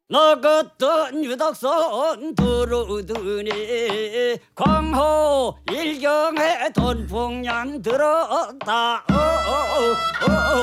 너 같은 유덕선 두루두니 광호 일경에 돈풍량 들었다